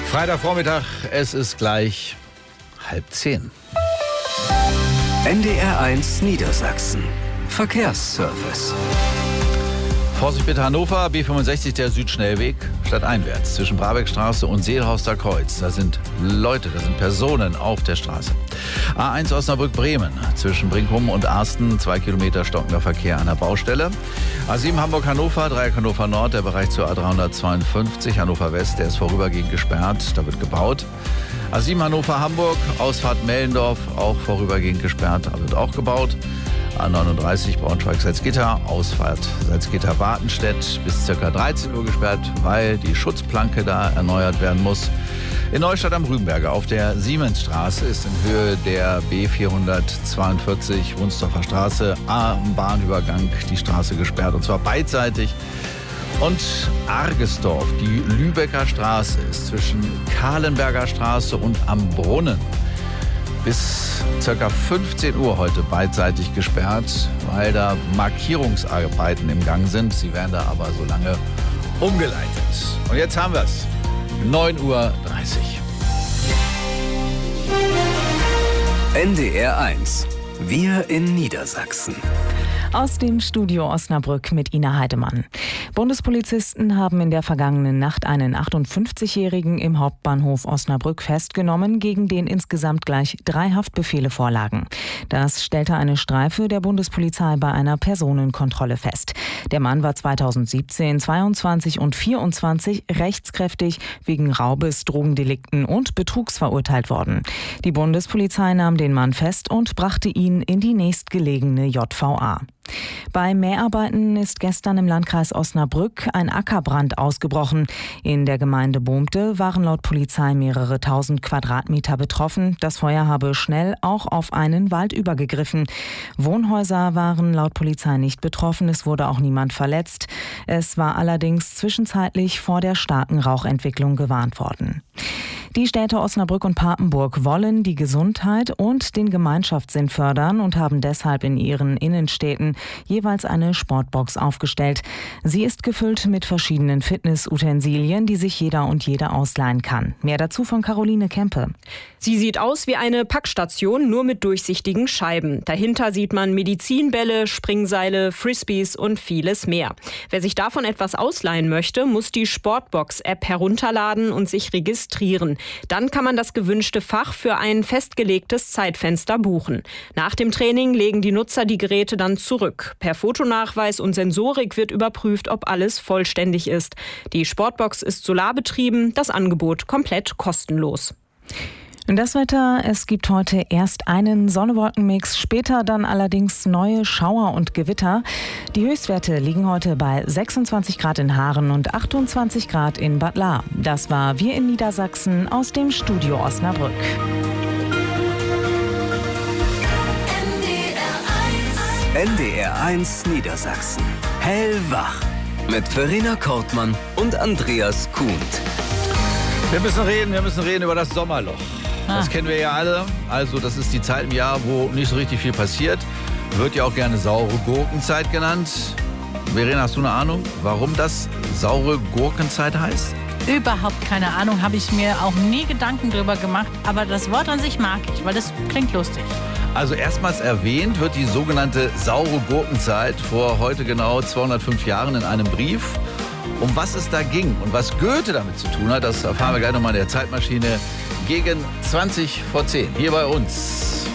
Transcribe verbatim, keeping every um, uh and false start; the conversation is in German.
Freitagvormittag, es ist gleich halb zehn. N D R eins Niedersachsen. Verkehrsservice. Vorsicht bitte Hannover, B fünfundsechzig, der Südschnellweg, stadteinwärts zwischen Brabeckstraße und Seelhorster Kreuz. Da sind Leute, da sind Personen auf der Straße. A eins Osnabrück-Bremen, zwischen Brinkum und Arsten, zwei Kilometer stockender Verkehr an der Baustelle. A sieben Hamburg-Hannover, Dreieck Hannover Nord, der Bereich zur A dreihundertzweiundfünfzig, Hannover West, der ist vorübergehend gesperrt, da wird gebaut. A sieben Hannover-Hamburg, Ausfahrt Mellendorf, auch vorübergehend gesperrt, da wird auch gebaut. A neununddreißig Braunschweig-Salzgitter, Ausfahrt Salzgitter-Wartenstedt bis ca. dreizehn Uhr gesperrt, weil die Schutzplanke da erneuert werden muss. In Neustadt am Rübenberger auf der Siemensstraße ist in Höhe der B vierhundertzweiundvierzig Wunsdorfer Straße am Bahnübergang die Straße gesperrt, und zwar beidseitig. Und Argesdorf, die Lübecker Straße, ist zwischen Kahlenberger Straße und am Brunnen bis ca. fünfzehn Uhr heute beidseitig gesperrt, weil da Markierungsarbeiten im Gang sind. Sie werden da aber so lange umgeleitet. Und jetzt haben wir es. neun Uhr dreißig. N D R eins. Wir in Niedersachsen. Aus dem Studio Osnabrück mit Ina Heidemann. Bundespolizisten haben in der vergangenen Nacht einen achtundfünfzigjährigen im Hauptbahnhof Osnabrück festgenommen, gegen den insgesamt gleich drei Haftbefehle vorlagen. Das stellte eine Streife der Bundespolizei bei einer Personenkontrolle fest. Der Mann war zweitausendsiebzehn, zweiundzwanzig und vierundzwanzig rechtskräftig wegen Raubes, Drogendelikten und Betrugs verurteilt worden. Die Bundespolizei nahm den Mann fest und brachte ihn in die nächstgelegene J V A. Bei Mäharbeiten ist gestern im Landkreis Osnabrück ein Ackerbrand ausgebrochen. In der Gemeinde Bohmte waren laut Polizei mehrere tausend Quadratmeter betroffen. Das Feuer habe schnell auch auf einen Wald übergegriffen. Wohnhäuser waren laut Polizei nicht betroffen. Es wurde auch niemand verletzt. Es war allerdings zwischenzeitlich vor der starken Rauchentwicklung gewarnt worden. Die Städte Osnabrück und Papenburg wollen die Gesundheit und den Gemeinschaftssinn fördern und haben deshalb in ihren Innenstädten jeweils eine Sportbox aufgestellt. Sie ist gefüllt mit verschiedenen Fitnessutensilien, die sich jeder und jede ausleihen kann. Mehr dazu von Caroline Kempe. Sie sieht aus wie eine Packstation, nur mit durchsichtigen Scheiben. Dahinter sieht man Medizinbälle, Springseile, Frisbees und vieles mehr. Wer sich davon etwas ausleihen möchte, muss die Sportbox-App herunterladen und sich registrieren. Dann kann man das gewünschte Fach für ein festgelegtes Zeitfenster buchen. Nach dem Training legen die Nutzer die Geräte dann zurück. Per Fotonachweis und Sensorik wird überprüft, ob alles vollständig ist. Die Sportbox ist solarbetrieben, das Angebot komplett kostenlos. Das Wetter, es gibt heute erst einen Sonne-Wolken-Mix, später dann allerdings neue Schauer und Gewitter. Die Höchstwerte liegen heute bei sechsundzwanzig Grad in Haaren und achtundzwanzig Grad in Bad Lahr. Das war Wir in Niedersachsen aus dem Studio Osnabrück. N D R eins Niedersachsen. Hellwach. Mit Verena Kortmann und Andreas Kuhnt. Wir müssen reden, wir müssen reden über das Sommerloch. Das Ah. kennen wir ja alle. Also das ist die Zeit im Jahr, wo nicht so richtig viel passiert. Wird ja auch gerne saure Gurkenzeit genannt. Verena, hast du eine Ahnung, warum das saure Gurkenzeit heißt? Überhaupt keine Ahnung, habe ich mir auch nie Gedanken drüber gemacht. Aber das Wort an sich mag ich, weil das klingt lustig. Also erstmals erwähnt wird die sogenannte saure Gurkenzeit vor heute genau zweihundertfünf Jahren in einem Brief. Um was es da ging und was Goethe damit zu tun hat, das erfahren wir gleich nochmal in der Zeitmaschine gegen zwanzig vor zehn. Hier bei uns.